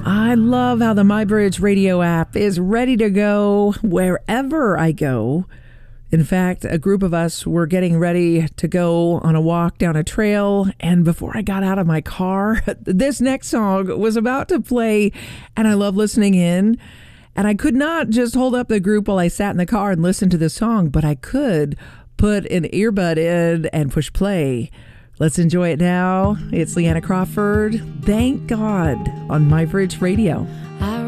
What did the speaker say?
I love how the MyBridge radio app is ready to go wherever I go. In fact, a group of us were getting ready to go on a walk down a trail, and before I got out of my car, this next song was about to play, and I love listening in. And I could not just hold up the group while I sat in the car and listened to the song, but I could put an earbud in and push play. Let's enjoy it now. It's Leanna Crawford. Thank God on MyBridge Radio. I